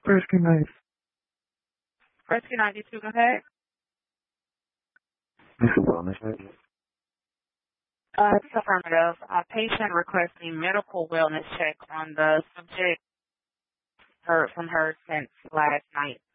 Rescue 9. Rescue 92, go ahead. This is wellness. It's affirmative. A patient requesting medical wellness check on the subject heard from her since last night.